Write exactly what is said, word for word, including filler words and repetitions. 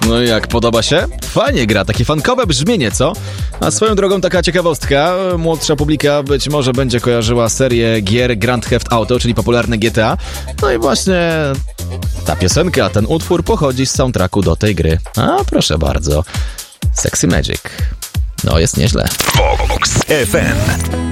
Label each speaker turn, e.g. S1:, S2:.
S1: No i jak, podoba się? Fajnie gra, takie funkowe brzmienie, co? A swoją drogą taka ciekawostka, młodsza publika być może będzie kojarzyła serię gier Grand Theft Auto, czyli popularne G T A. No i właśnie ta piosenka, ten utwór pochodzi z soundtracku do tej gry. A proszę bardzo, Sexy Magic. No jest nieźle.
S2: Vox F M.